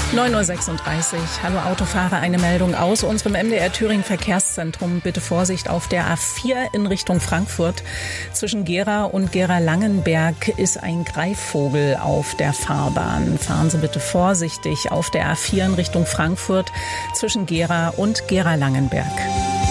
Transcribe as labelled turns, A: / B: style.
A: 9:36 Uhr. Hallo Autofahrer, eine Meldung aus unserem MDR Thüringen Verkehrszentrum. Bitte Vorsicht auf der A4 in Richtung Frankfurt. Zwischen Gera und Gera-Langenberg ist ein Greifvogel auf der Fahrbahn. Fahren Sie bitte vorsichtig auf der A4 in Richtung Frankfurt zwischen Gera und Gera-Langenberg.